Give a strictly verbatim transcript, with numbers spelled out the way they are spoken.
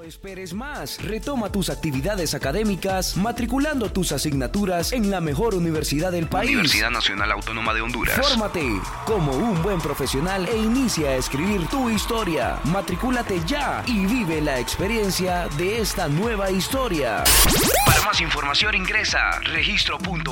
esperes más. Retoma tus actividades académicas matriculando tus asignaturas en la mejor universidad del país. Universidad Nacional Autónoma de Honduras. Fórmate como un buen profesional e inicia a escribir tu historia. Matricúlate ya y vive la experiencia de esta nueva historia. Para más información ingresa registro punto